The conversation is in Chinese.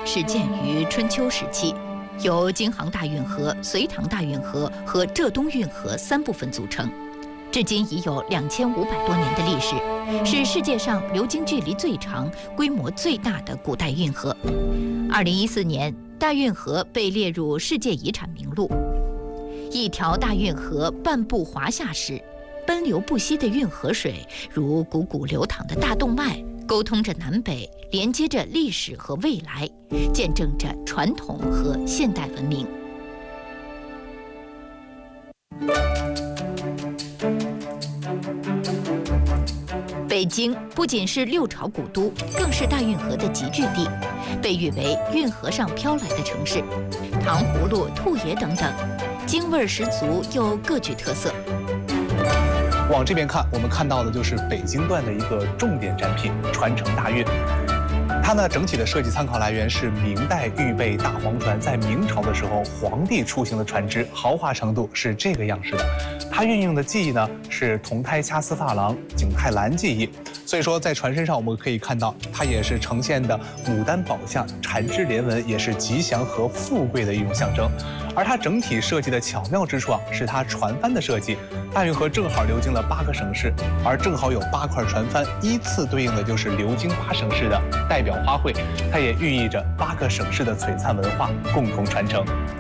始建于春秋时期，由京杭大运河、隋唐大运河和浙东运河3部分组成，至今已有2500多年的历史，是世界上流经距离最长、规模最大的古代运河。2014年，大运河被列入世界遗产名录。一条大运河半步华夏时，奔流不息的运河水如汩汩流淌的大动脉，沟通着南北，连接着历史和未来，见证着传统和现代文明。北京不仅是六朝古都，更是大运河的集聚地，被誉为运河上飘来的城市。糖葫芦、兔爷等等，京味儿十足又各具特色。 往这边看，我们看到的就是北京段的一个重点展品——传承大运。它呢，整体的设计参考来源是明代预备大黄船，在明朝的时候皇帝出行的船只，豪华程度是这个样式的。它运用的技艺呢是铜胎掐丝珐琅、景泰蓝技艺，所以说在船身上我们可以看到，它也是呈现的牡丹宝相、缠枝莲纹，也是吉祥和富贵的一种象征。而它整体设计的巧妙之处是它船帆的设计。大运河正好流经了8个省市，而正好有8块船帆依次对应的就是流经8省市的代表花卉，它也寓意着8个省市的璀璨文化共同传承。